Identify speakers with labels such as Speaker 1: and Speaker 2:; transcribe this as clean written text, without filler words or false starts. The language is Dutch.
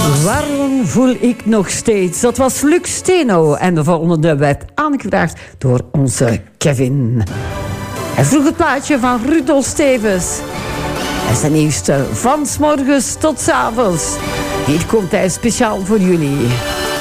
Speaker 1: Waarom voel ik nog steeds? Dat was Luc Steno. En de volgende werd aangevraagd door onze Kevin. Hij vroeg het plaatje van Rudolf Stevens. En zijn nieuwste van 's morgens tot 's avonds. Hier komt hij speciaal voor jullie.